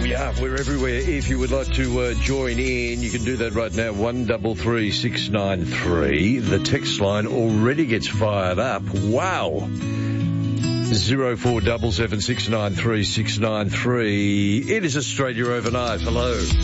Yeah, we're everywhere. If you would like to join in, you can do that right now. 133693. The text line already gets fired up. Wow. 0477693693. It is Australia Overnight. Hello.